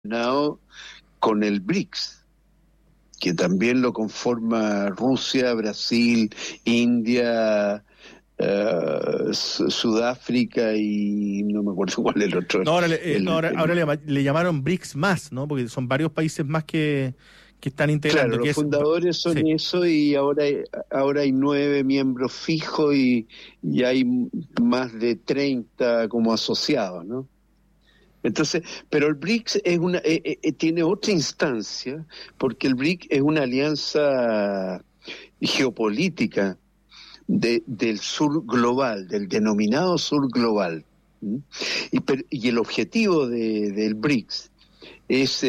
con el BRICS, que también lo conforma Rusia, Brasil, India, Sudáfrica y no me acuerdo cuál es el otro. No, ahora le llamaron BRICS más, ¿no? Porque son varios países más que están integrando. Claro, Que los fundadores son sí. eso, y ahora hay 9 miembros fijos y hay más de 30 como asociados, ¿no? Entonces, pero el BRICS tiene otra instancia, porque el BRICS es una alianza geopolítica del sur global, del denominado sur global. Y el objetivo del BRICS es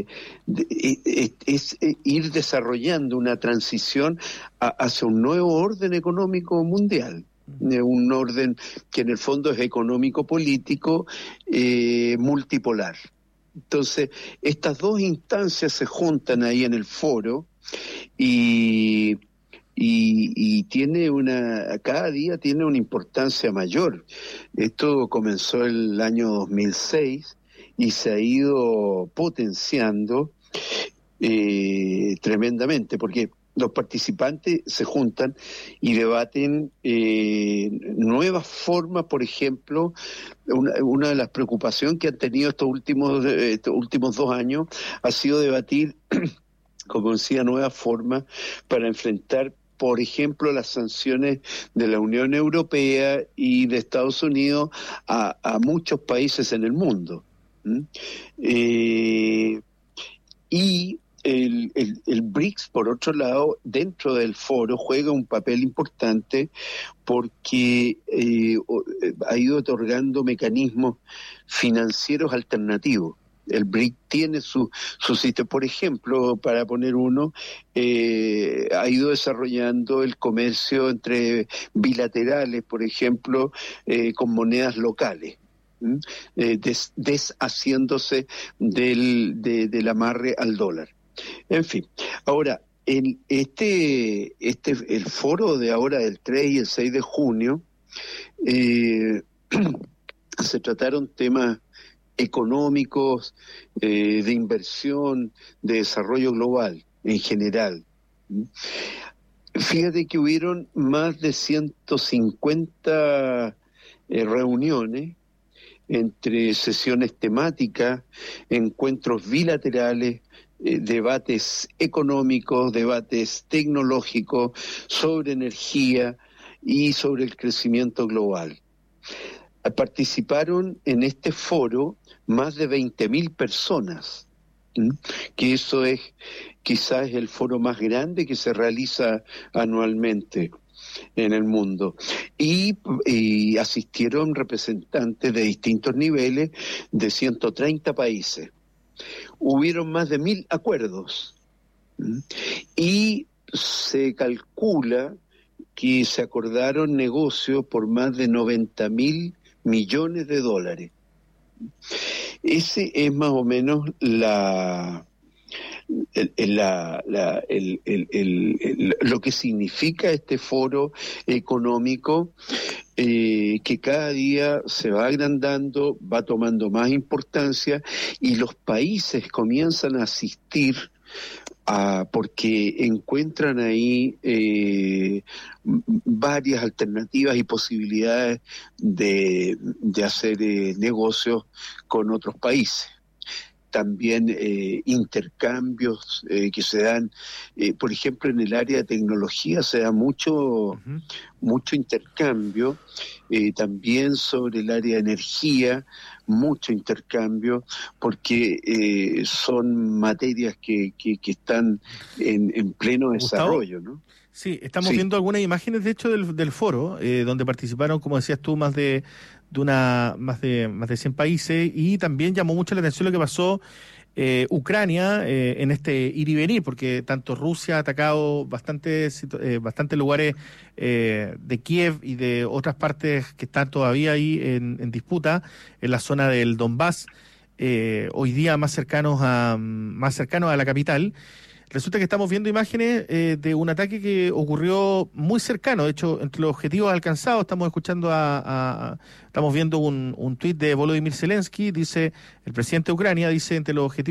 ir desarrollando una transición hacia un nuevo orden económico mundial. Un orden que en el fondo es económico-político multipolar. Entonces, estas dos instancias se juntan ahí en el foro y tiene cada día tiene una importancia mayor. Esto comenzó el año 2006 y se ha ido potenciando tremendamente, porque los participantes se juntan y debaten nuevas formas. Por ejemplo, una de las preocupaciones que han tenido estos últimos 2 años ha sido debatir, como decía, nuevas formas para enfrentar, por ejemplo, las sanciones de la Unión Europea y de Estados Unidos a muchos países en el mundo. Y el BRICS, por otro lado, dentro del foro juega un papel importante porque ha ido otorgando mecanismos financieros alternativos. El BRIC tiene su sistema. Por ejemplo, para poner uno, ha ido desarrollando el comercio entre bilaterales, por ejemplo, con monedas locales. Deshaciéndose del amarre al dólar. En fin, ahora, el foro de ahora del 3 y el 6 de junio se trataron temas económicos, de inversión, de desarrollo global en general. Fíjate que hubieron más de 150 reuniones entre sesiones temáticas, encuentros bilaterales, debates económicos, debates tecnológicos, sobre energía y sobre el crecimiento global. Participaron en este foro más de 20.000 personas, que eso es quizás el foro más grande que se realiza anualmente en el mundo, y asistieron representantes de distintos niveles de 130 países. Hubieron más de 1.000 acuerdos y se calcula que se acordaron negocios por más de 90.000 millones de dólares. Ese es más o menos lo que significa este foro económico, que cada día se va agrandando, va tomando más importancia, y los países comienzan a asistir porque encuentran ahí varias alternativas y posibilidades de hacer negocios con otros países. También intercambios que se dan, por ejemplo, en el área de tecnología se da mucho intercambio, también sobre el área de energía, mucho intercambio, porque son materias que están en pleno desarrollo, ¿no? Sí, estamos viendo algunas imágenes, de hecho, del foro, donde participaron, como decías tú, más de 100 países, y también llamó mucho la atención lo que pasó Ucrania en este ir y venir, porque tanto Rusia ha atacado bastantes lugares de Kiev y de otras partes que están todavía ahí en disputa, en la zona del Donbass, hoy día más cercanos a la capital. resulta que estamos viendo imágenes de un ataque que ocurrió muy cercano. De hecho, entre los objetivos alcanzados, estamos viendo un tuit de Volodymyr Zelensky, dice, el presidente de Ucrania, dice, entre los objetivos